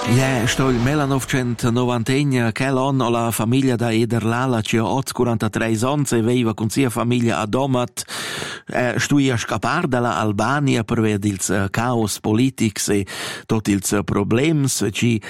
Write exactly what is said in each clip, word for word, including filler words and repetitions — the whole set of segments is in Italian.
Ja, sto il millenovecentonovanta, quell'anno la famiglia da Ederlala, che ha quarantatré anni e aveva con sia famiglia a Domat, eh, stui a scappare dalla Albania per vedere il caos politico e tutti i problemi che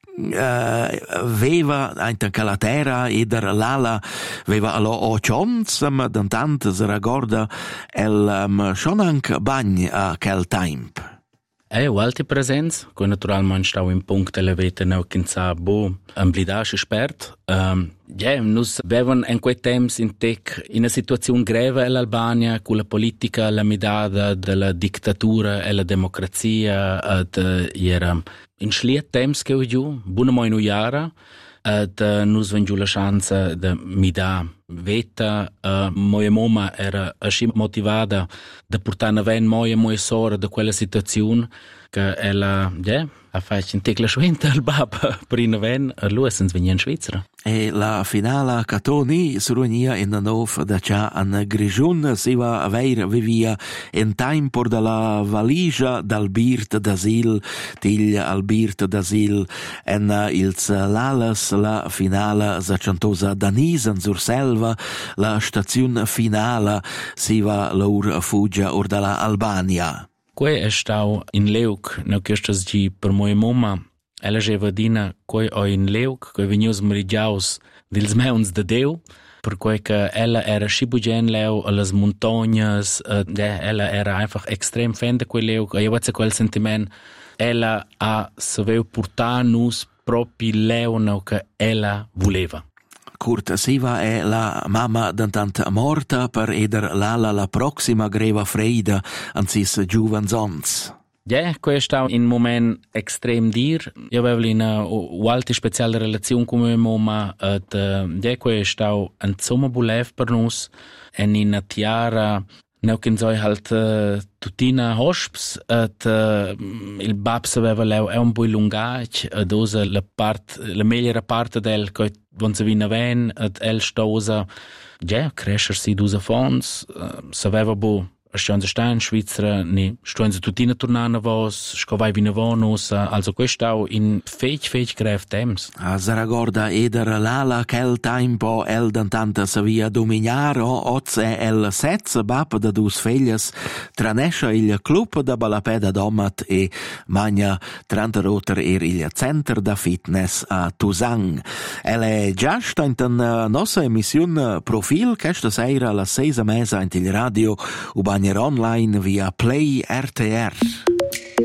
Uh, aveva anche la terra e der lala aveva allo o chons ma dantant se ragorda el um, schon anche bagn a quel tempo. Eh, alte presenza, che naturalmente stavo in punto della vita non che sa bo amblidace spert. Um, ja, nus avevano in quei tempi in tec in una situazione grave all'Albania con la politica, la midada della dittatura e la democrazia ed era in schliet temps che ho giù, buona moi nuiara, ed uh, nus vengiu la chance de mida veta, uh, moja moma era asci motivada de portar naven moja moja sora de quella situazione che ella, ja, ha fatto in tecla sventa al baba per in naven, a lui senza venire in Svizzera. E la finale Catoni si riunia in nov da c'ha an Grigiun si va a ver vivia in tempo della valigia dal birt d'asil tigl al birt d'asil en ils lalas la finale zacentosa danisen sur selva la stazione finale si va l'ur fuggia or dalla Albania. Que è stau in Leuk, no che stas gi per moja moma. Ella geva dina quei o in Leuk, quei venius merigiaus dils meuns de Deu, per quei che ella era scibugen leu a las montagnas, uh, de, ella era einfach extrem fan de quei Leuk, e io vazza quel sentiment, ella ha saveu portar nus propi leu no che ella voleva. Kurt Siva è la mamma d'antant morta per eder lala la prossima greva freida ansis giuvenzons. Ja, questo è un momento extrem dir. Io avevo una molto speciale relazione con mia mamma ed ja, questo è un somma bulev per nos e in una tiara ne che so halt uh, tutina hosps et uh, il babs aveva leu è un po' lungac ed osa la part la migliore parte del che von se vina ven ed el stosa ja crescer si dusa fons uh, saveva bo a chance sta in Svizzera ni stuenze tutina tornana vos scovai vina vonus also questo in fech fech gref temps a Zaragoza eder lala quel tempo el dantanta savia dominaro oze el setz bap da dus feglias tranescia il club da balapeda domat e magna trenta roter er il center da fitness a Tusang. El è già sta in nostra emissione profil che sta sera alla seisa mesa in il radio uban online via Play R T R.